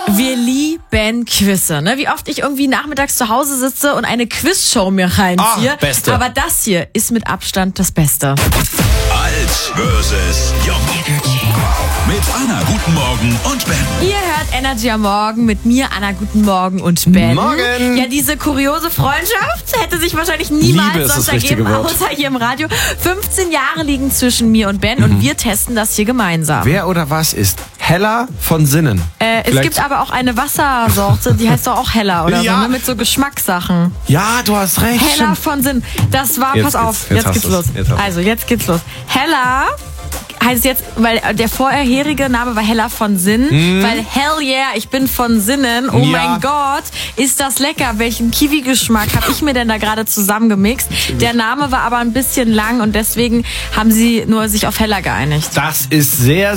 Wir lieben Quizze, ne? Wie oft ich irgendwie nachmittags zu Hause sitze und eine Quizshow mir reinziehe. Beste. Aber das hier ist mit Abstand das Beste. Alt versus Jung. Mit Anna, guten Morgen und Ben. Ihr hört Energy am Morgen mit mir, Anna, guten Morgen und Ben. Morgen. Ja, diese kuriose Freundschaft hätte sich wahrscheinlich niemals Liebe ist sonst das richtige ergeben, Wort. außer hier im Radio. 15 Jahre liegen zwischen mir und Ben und wir testen das hier gemeinsam. Wer oder was ist Hella von Sinnen? Es Vielleicht- gibt aber auch eine Wassersorte, die heißt doch auch Hella oder Ja. so, ne? Mit so Geschmackssachen. Ja, du hast recht. Hella stimmt. von Sinn. Das war, Jetzt pass geht's. auf, Jetzt jetzt hast geht's du's. los. Jetzt hast du's. Also, jetzt geht's los. Hella heißt jetzt, weil der vorherige Name war Hella von Sinn, weil hell yeah, ich bin von Sinnen. Oh Ja. mein Gott, ist das lecker. Welchen Kiwi-Geschmack habe ich mir denn da gerade zusammengemixt? Der Name war aber ein bisschen lang und deswegen haben sie nur sich auf Hella geeinigt. Das ist sehr,